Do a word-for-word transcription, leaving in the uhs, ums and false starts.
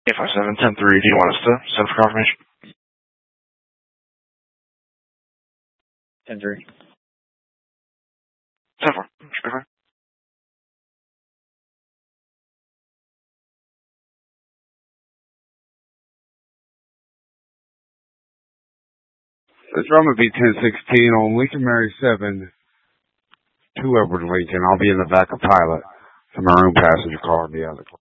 eight five seven, ten three, do you want us to send for confirmation? ten three. ten four, should be fine. This run would be ten sixteen on Lincoln Mary seven to Edward Lincoln. I'll be in the back of pilot. The maroon passenger car will be out of the